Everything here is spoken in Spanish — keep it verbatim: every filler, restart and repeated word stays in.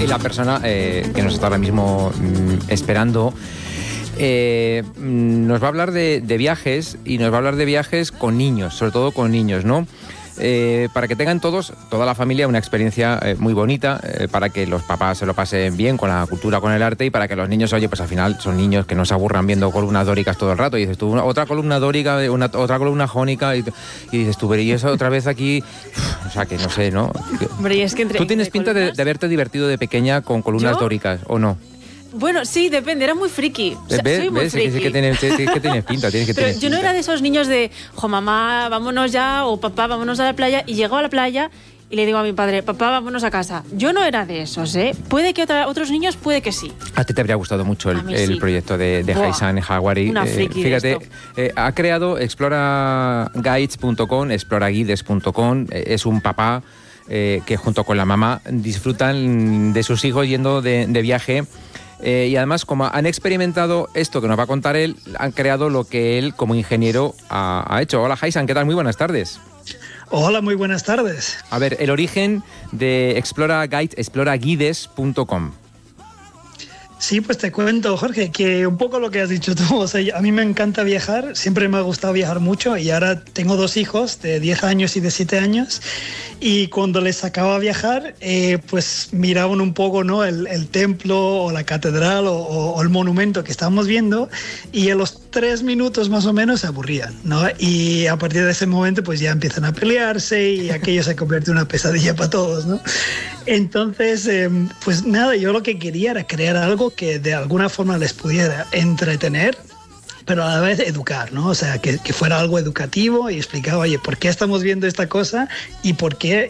Y la persona eh, que nos está ahora mismo mm, esperando eh, nos va a hablar de, de viajes, y nos va a hablar de viajes con niños, sobre todo con niños, ¿no? Eh, para que tengan todos, toda la familia, una experiencia eh, muy bonita, eh, para que los papás se lo pasen bien con la cultura, con el arte, y para que los niños, oye, pues al final son niños que no se aburran viendo columnas dóricas todo el rato. Y dices tú, una, otra columna dórica, una, otra columna jónica, y, y dices tú, pero y eso otra vez aquí, uf, o sea, que no sé, ¿no? Hombre, y es que entre, ¿Tú tienes pinta de, de haberte divertido de pequeña con columnas ¿Yo? dóricas, o no? Bueno, sí, depende, era muy friki. O sea, ¿Ves? soy muy ¿Ves? friki. Sí que tienes, sí que tienes pinta, tienes que Pero tienes yo no pinta. era de esos niños de, jo, mamá, vámonos ya, o papá, vámonos a la playa, y llego a la playa y le digo a mi padre, papá, vámonos a casa. Yo no era de esos, ¿eh? Puede que otra, otros niños, puede que sí. A ti te habría gustado mucho el, el sí. proyecto de, de Buah, Haisan Hawari. una Eh, friki de fíjate, esto. eh, ha creado explora guides punto com, explora guides punto com. Eh, es un papá eh, que junto con la mamá disfrutan de sus hijos yendo de, de viaje. Eh, y además, como han experimentado esto que nos va a contar él, han creado lo que él, como ingeniero, ha, ha hecho. Hola, Haisan, ¿qué tal? Muy buenas tardes. Hola, muy buenas tardes. A ver, el origen de Explora Guides, explora guides punto com. Sí, pues te cuento, Jorge, que un poco lo que has dicho tú. O sea, a mí me encanta viajar, siempre me ha gustado viajar mucho, y ahora tengo dos hijos de diez años y de siete años, y cuando les sacaba a viajar, eh, pues miraban un poco, ¿no?, el, el templo o la catedral o, o, o el monumento que estábamos viendo, y a los tres minutos más o menos se aburrían, ¿no? Y a partir de ese momento pues ya empiezan a pelearse y aquello se convierte en una pesadilla para todos, ¿no? Entonces, eh, pues nada, yo lo que quería era crear algo que de alguna forma les pudiera entretener, pero a la vez educar, ¿no? O sea, que, que fuera algo educativo y explicar, oye, ¿por qué estamos viendo esta cosa y por qué